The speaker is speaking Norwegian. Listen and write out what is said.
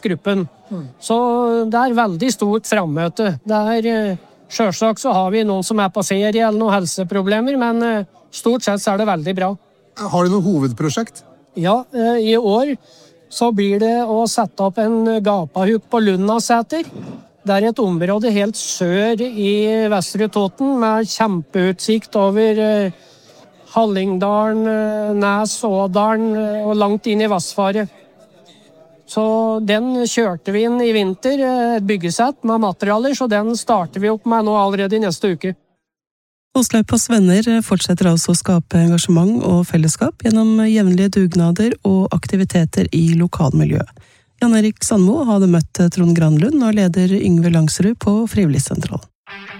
gruppen. Så det veldig stort fremmøte. Selvsagt så har vi noen som på ferie eller noen helseproblemer, men stort sett så det veldig bra. Har du noe hovedprosjekt? Ja, i år så blir det å sette opp en gapahuk på Lundaseter. Det et område helt sør i Vestre Toten med kjempeutsikt over Hallingdalen, Nes, Ådalen og langt inn i Vassfaret. Så den kjørte vi inn i vinter, et byggesett med materialer, så den starter vi opp med nå allerede i neste uke. Åsleipas venner fortsetter altså å skape engasjement og fellesskap gjennom jevnlige dugnader og aktiviteter i lokalmiljøet. Jan Erik Sandmo hadde møtt Trond Granlund og leder Yngve Langsrud på Frivilligsentralen.